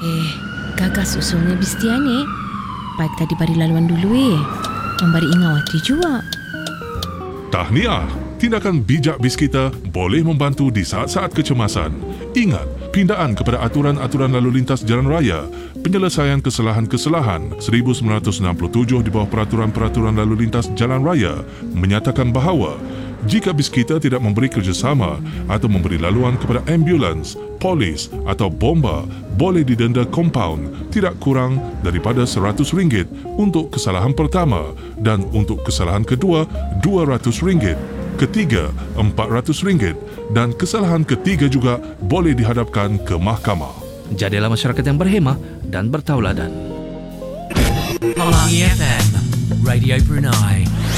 Gagas usulnya Bistian Baik tadi bari laluan dulu memberi ingawati juga. Tahniah, tindakan bijak BIS kita boleh membantu di saat-saat kecemasan. Ingat, pindaan kepada aturan-aturan lalu lintas jalan raya, penyelesaian kesalahan-kesalahan 1967 di bawah peraturan-peraturan lalu lintas jalan raya menyatakan bahawa jika BIS kita tidak memberi kerjasama atau memberi laluan kepada ambulans, polis atau bomba, boleh didenda kompaun tidak kurang daripada RM100 untuk kesalahan pertama dan untuk kesalahan kedua RM200, ketiga RM400 dan kesalahan ketiga juga boleh dihadapkan ke mahkamah. Jadilah masyarakat yang berhemah dan bertauladan. Pelangi FM, Radio Brunei.